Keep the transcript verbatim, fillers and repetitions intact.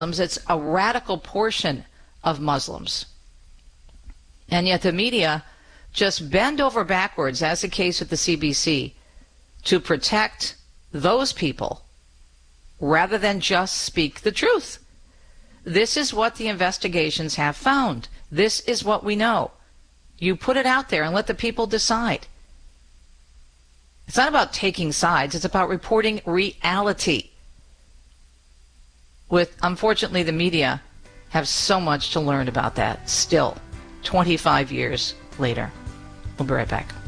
It's a radical portion of Muslims. And yet the media just bend over backwards, as the case with the C B C, to protect those people rather than just speak the truth. This is what the investigations have found. This is what we know. You put it out there and let the people decide. It's not about taking sides. It's about reporting reality. With, unfortunately, the media have so much to learn about that still, twenty-five years later. We'll be right back.